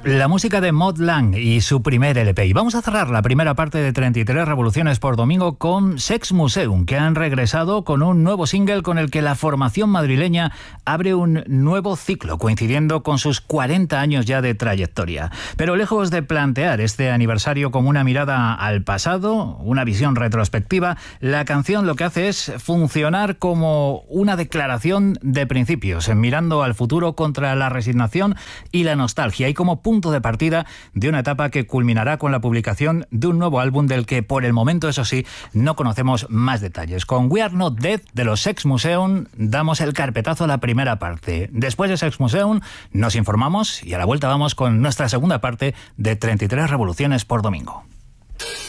La música de Mod Lang y su primer LP. Y vamos a cerrar la primera parte de 33 Revoluciones por Domingo con Sex Museum, que han regresado con un nuevo single con el que la formación madrileña abre un nuevo ciclo, coincidiendo con sus 40 años ya de trayectoria. Pero lejos de plantear este aniversario como una mirada al pasado, una visión retrospectiva, la canción lo que hace es funcionar como una declaración de principios, mirando al futuro contra la resignación y la nostalgia, y como punto de partida de una etapa que culminará con la publicación de un nuevo álbum del que por el momento, eso sí, no conocemos más detalles. Con We Are Not Dead de los Sex Museum damos el carpetazo a la primera parte. Después de Sex Museum nos informamos y a la vuelta vamos con nuestra segunda parte de 33 Revoluciones por Domingo.